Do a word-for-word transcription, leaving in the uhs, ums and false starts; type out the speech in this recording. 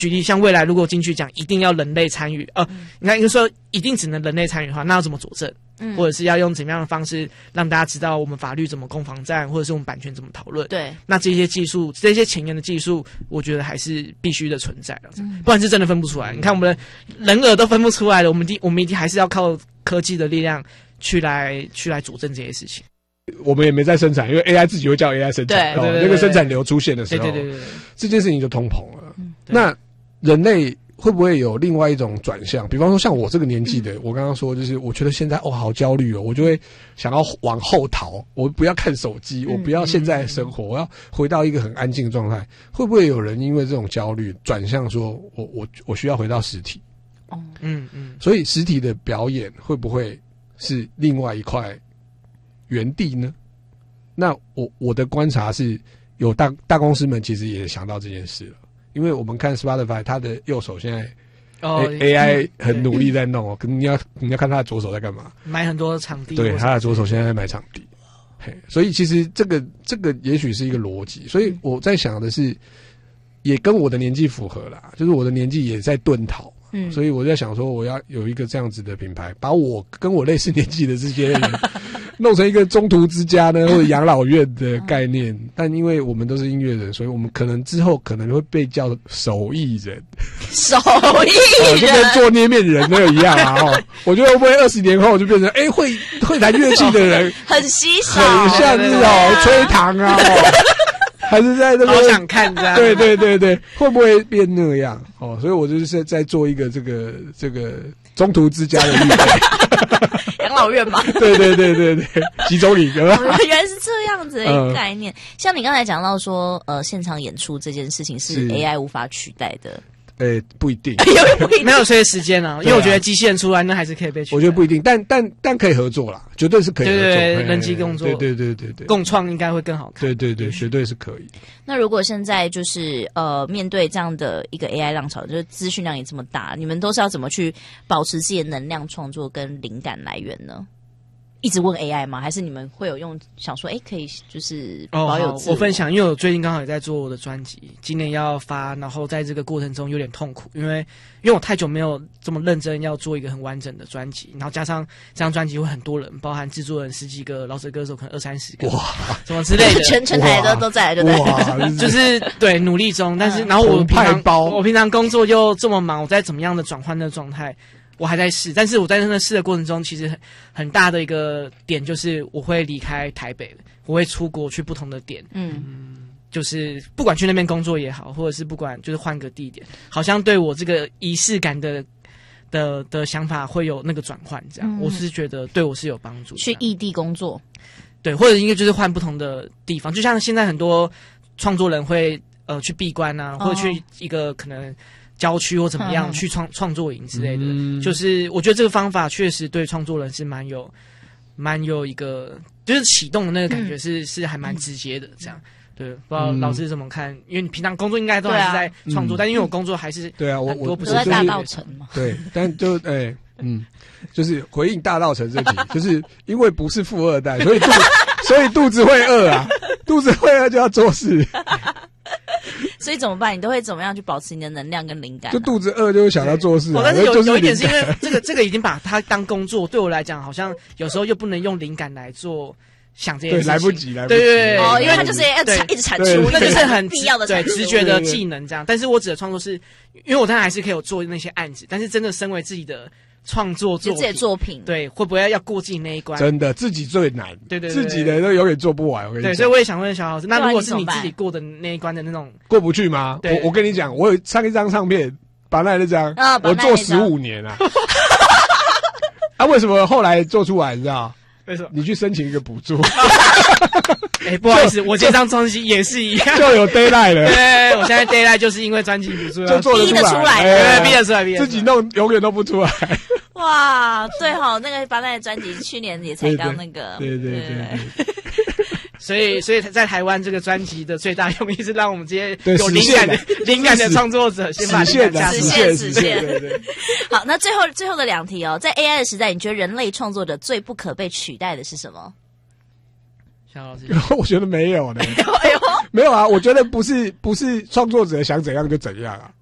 举例，像未来如果进去讲一定要人类参与，呃，嗯、你看应该说一定只能人类参与的话，那要怎么佐证？嗯，或者是要用怎么样的方式让大家知道我们法律怎么攻防战，或者是我们版权怎么讨论？对，那这些技术，这些前沿的技术，我觉得还是必须的存在的，嗯、不然是真的分不出来。你看我们的人耳都分不出来了，我们一定我们一定还是要靠科技的力量去来去来佐证这些事情。 我们也没在生产，因为 A I 自己会叫 A I 生产，对对对对，那个生产流出现的时候，对对对对对，这件事情就通膨了。嗯、那人类会不会有另外一种转向？比方说像我这个年纪的，嗯、我刚刚说就是我觉得现在哦好焦虑哦，我就会想要往后逃，我不要看手机，嗯、我不要现在的生活，嗯、我要回到一个很安静的状态。会不会有人因为这种焦虑转向说我我我需要回到实体？哦，嗯嗯，所以实体的表演会不会是另外一块原地呢？那我我的观察是有大大公司们其实也想到这件事了。因为我们看 Spotify， 它的右手现在哦 A I 很努力在弄哦，可能你要你要看他的左手在干嘛， 买很多场地， 对，他的左手现在在买场地，嘿，所以其实这个这个也许是一个逻辑，所以我在想的是，也跟我的年纪符合啦，就是我的年纪也在遁逃。嗯，所以我在想说，我要有一个这样子的品牌，把我跟我类似年纪的这些人弄成一个中途之家呢，或者养老院的概念。但因为我们都是音乐人，所以我们可能之后可能会被叫手艺人， 手艺人， 哦、就跟做捏面人那个一样啊！哦，我觉得会不会二十年后就变成哎、欸、会会弹乐器的人很稀少， 很像是哦吹糖啊。哦还是在这个好想看这样， 对对对对，会不会变那样？哦，所以我就是在做一个这个这个中途之家的预备， 养老院嘛。 对对对对对，集中营对吧？ 原来是这样子的一个概念。嗯、像你刚才讲到说，呃，现场演出这件事情是 A I 无法取代的。 诶、欸，不一定， 没有随时间啊，因为我觉得机器人出来那还是可以被取代。 我觉得不一定，但但但可以合作啦，绝对是可以合作， 对对对，人机工作， 对对对对对， 共创应该会更好看。 对对对，绝对是可以。 那如果现在就是呃，面对这样的一个 A I 浪潮，就是资讯量也这么大，你们都是要怎么去保持自己的能量创作跟灵感来源呢？一直问 A I 吗？还是你们会有用想说，哎、欸，可以就是保有自我？ 哦、我分享，因为我最近刚好也在做我的专辑，今年要发，然后在这个过程中有点痛苦，因为因为我太久没有这么认真要做一个很完整的专辑，然后加上这张专辑会很多人，包含制作人十几个，饶舌歌手可能二三十个，哇，什么之类的， 全全台都都在，对不对？ 就是对努力中，但是然后我平常我平常工作又这么忙，我在怎么样的转换的状态？我还在试，但是我在那试的过程中，其实很很大的一个点就是我会离开台北，我会出国去不同的点，嗯，就是不管去那边工作也好，或者是不管就是换个地点，好像对我这个仪式感的的的想法会有那个转换，这样、嗯、我是觉得对我是有帮助。 去异地工作， 对，或者应该就是换不同的地方，就像现在很多创作人会呃去闭关啊，或者去一个可能。郊区或怎么样、嗯、去创创作营之类的、嗯，就是我觉得这个方法确实对创作人是蛮有蛮有一个就是启动的那个感觉是、嗯、是还蛮直接的这样。对，不知道老师怎么看？因为你平常工作应该都还是在创作，啊、但因为我工作还是对啊，我我不是在大稻埕嘛， 对，但就哎、欸、嗯，就是回应大稻埕这题，就是因为不是富二代，所以肚所以肚子会饿啊，肚子会饿就要做事。 所以怎么办？你都会怎么样去保持你的能量跟灵感、啊？ 就肚子饿就会想要做事、啊。 但是有有一点是因为这个这个已经把它当工作，对我来讲好像有时候又不能用灵感来做想这件事情， 对，来不及，来不及。 对对对， 哦，因为它就是要一直产出， 那就是很必要的对直觉的技能这样。但是我指的创作是，因为我当然还是可以有做那些案子，但是真的身为自己的。创作作品， 自己的作品， 对，会不会要过自己那一关？ 真的，自己最难， 对对对， 自己的都永远做不完。我跟你讲， 对，所以我也想问小老师，那如果是你自己过的那一关的那种， 过不去吗？我我跟你讲，我有上一张唱片，把那那张，啊、我做十五年啊。啊，为什么后来做出来？你知道？ 为什么？ 你去申请一个补助。 哎、欸，不好意思，我这张专辑也是一样， 就有 deadline 了。 对，我现在 deadline 就是因为专辑补助， 就做得出来， 逼得出来， 对，逼得出来，逼得出来， 自己弄永远都不出来。 哇，对哈、哦，那个巴奈的专辑去年也才刚那个， 对对 对, 对, 对, 对, 对。 所以，所以在台湾这个专辑的最大用意是让我们这些有灵感的、灵感的创作者先把灵感实现、实现。 对对对。 好，那最后最后的两题哦，在 A I 的时代，你觉得人类创作者最不可被取代的是什么？ 小老师， 我觉得没有呢。没有啊，我觉得不是不是创作者想怎样就怎样啊。